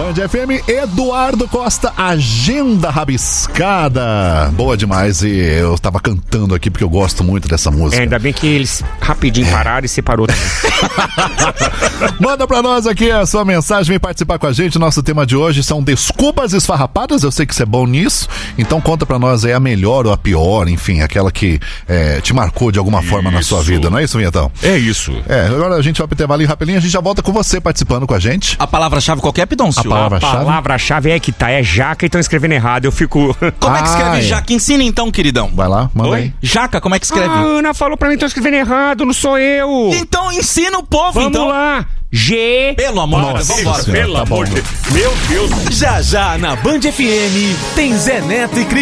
Band FM, Eduardo Costa, Agenda Rabiscada. Boa demais, e eu tava cantando aqui porque eu gosto muito dessa música. Ainda bem que eles rapidinho pararam e separou também. Manda pra nós aqui a sua mensagem, vem participar com a gente. Nosso tema de hoje são desculpas esfarrapadas. Eu sei que você é bom nisso, então conta pra nós aí a melhor ou a pior, enfim, aquela que te marcou de alguma forma na sua vida, não é isso, Vinhetão? É isso. Agora a gente vai pro intervalo rapidinho, a gente já volta com você participando com a gente. A palavra-chave qual que é, Pidoncio? A palavra-chave é que tá, é jaca e estão escrevendo errado, eu fico... Como é que escreve jaca? Ensina então, queridão. Vai lá, manda aí. Jaca, como é que escreve? A Ana falou pra mim que tô escrevendo errado, não sou eu. Então ensina o povo, Vamos então. lá. G. Pelo amor de Deus, vambora. Pelo amor de Deus. Meu Deus. Já na Band FM tem Zé Neto e Cris.